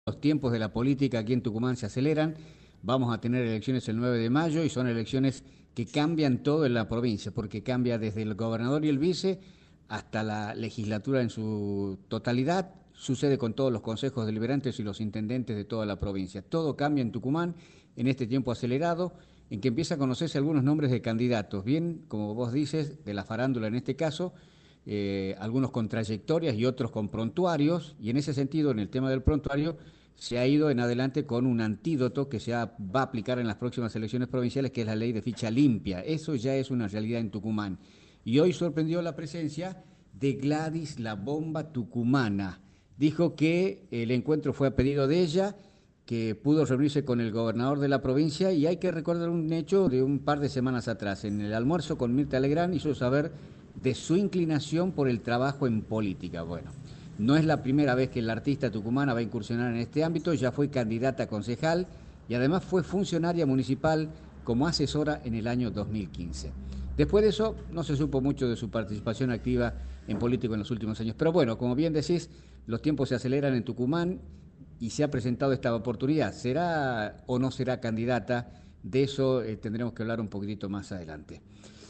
Los tiempos de la política aquí en Tucumán se aceleran. Vamos a tener elecciones el 9 de mayo y son elecciones que cambian todo en la provincia, porque cambia desde el gobernador y el vice hasta la legislatura en su totalidad. Sucede con todos los consejos deliberantes y los intendentes de toda la provincia. Todo cambia en Tucumán en este tiempo acelerado, en que empieza a conocerse algunos nombres de candidatos, bien, como vos dices, de la farándula en este caso, algunos con trayectorias y otros con prontuarios, y en ese sentido, en el tema del prontuario, se ha ido en adelante con un antídoto que va a aplicar en las próximas elecciones provinciales, que es la ley de ficha limpia. Eso ya es una realidad en Tucumán. Y hoy sorprendió la presencia de Gladys La Bomba Tucumana. Dijo que el encuentro fue a pedido de ella, que pudo reunirse con el gobernador de la provincia, y hay que recordar un hecho de un par de semanas atrás. En el almuerzo con Mirta Legrand hizo saber de su inclinación por el trabajo en política. Bueno, no es la primera vez que la artista tucumana va a incursionar en este ámbito, ya fue candidata a concejal y además fue funcionaria municipal como asesora en el año 2015. Después de eso no se supo mucho de su participación activa en político en los últimos años, pero bueno, como bien decís, los tiempos se aceleran en Tucumán y se ha presentado esta oportunidad. ¿Será o no será candidata? De eso tendremos que hablar un poquitito más adelante.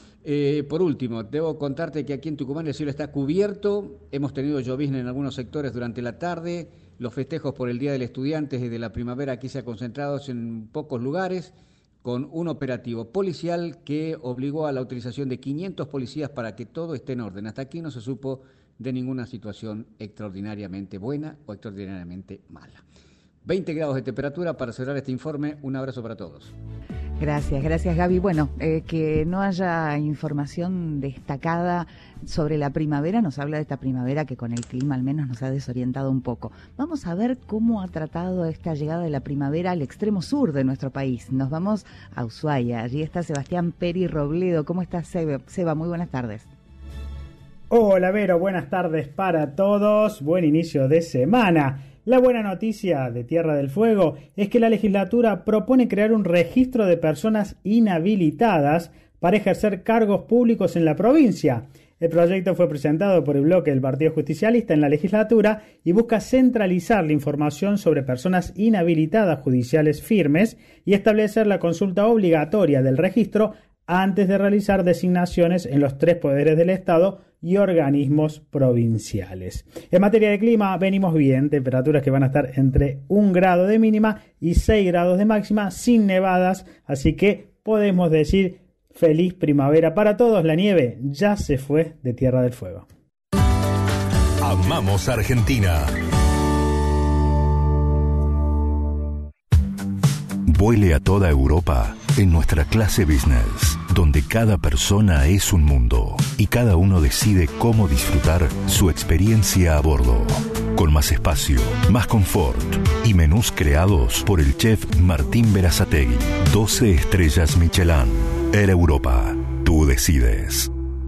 Por último, debo contarte que aquí en Tucumán el cielo está cubierto, hemos tenido llovizna en algunos sectores durante la tarde, los festejos por el Día del Estudiante y de la primavera aquí se han concentrado en pocos lugares, con un operativo policial que obligó a la utilización de 500 policías para que todo esté en orden. Hasta aquí no se supo de ninguna situación extraordinariamente buena o extraordinariamente mala. 20 grados de temperatura para cerrar este informe. Un abrazo para todos. Gracias Gaby. Bueno, que no haya información destacada sobre la primavera, nos habla de esta primavera que con el clima al menos nos ha desorientado un poco. Vamos a ver cómo ha tratado esta llegada de la primavera al extremo sur de nuestro país. Nos vamos a Ushuaia, allí está Sebastián Peri Robledo. ¿Cómo estás, Seba? Muy buenas tardes. Hola Vero, buenas tardes para todos, buen inicio de semana. La buena noticia de Tierra del Fuego es que la legislatura propone crear un registro de personas inhabilitadas para ejercer cargos públicos en la provincia. El proyecto fue presentado por el bloque del Partido Justicialista en la legislatura y busca centralizar la información sobre personas inhabilitadas judiciales firmes y establecer la consulta obligatoria del registro antes de realizar designaciones en los 3 poderes del Estado y organismos provinciales. En materia de clima venimos bien, temperaturas que van a estar entre 1 grado de mínima y 6 grados de máxima, sin nevadas, así que podemos decir feliz primavera para todos. La nieve ya se fue de Tierra del Fuego. Amamos Argentina. Vuele a toda Europa en nuestra clase business, donde cada persona es un mundo y cada uno decide cómo disfrutar su experiencia a bordo. Con más espacio, más confort y menús creados por el chef Martín Berazategui. 12 estrellas Michelin. Air Europa. Tú decides.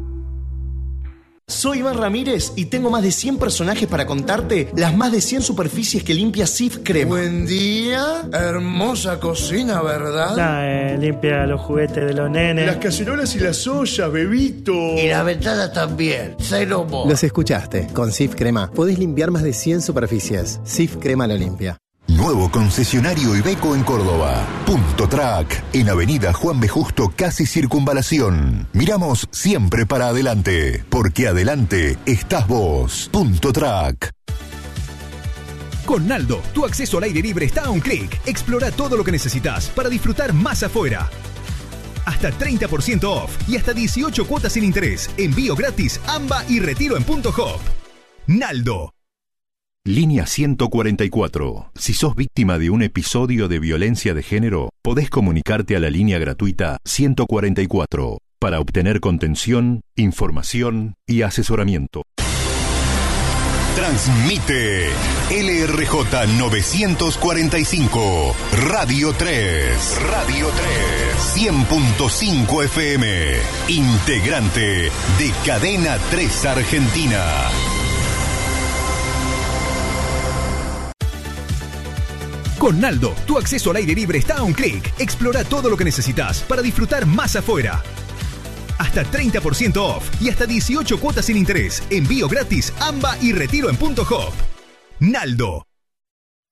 Soy Iván Ramírez y tengo más de 100 personajes para contarte las más de 100 superficies que limpia Cif Crema. Buen día, hermosa cocina, ¿verdad? Limpia los juguetes de los nenes. Las cacerolas y las ollas, bebito. Y la ventana también, cero more. Los escuchaste, con Cif Crema podés limpiar más de 100 superficies. Cif Crema lo limpia. Nuevo concesionario Iveco en Córdoba. Punto Track, en Avenida Juan B. Justo, casi Circunvalación. Miramos siempre para adelante, porque adelante estás vos. Punto Track. Con Naldo, tu acceso al aire libre está a un clic. Explora todo lo que necesitas para disfrutar más afuera. Hasta 30% off y hasta 18 cuotas sin interés. Envío gratis, AMBA y retiro en Punto Hop. Naldo. Línea 144. Si sos víctima de un episodio de violencia de género, podés comunicarte a la línea gratuita 144 para obtener contención, información y asesoramiento. Transmite LRJ 945, Radio 3. Radio 3. 100.5 FM. Integrante de Cadena 3 Argentina. Con Naldo, tu acceso al aire libre está a un clic. Explora todo lo que necesitas para disfrutar más afuera. Hasta 30% off y hasta 18 cuotas sin interés. Envío gratis, AMBA y retiro en Punto Hop. Naldo.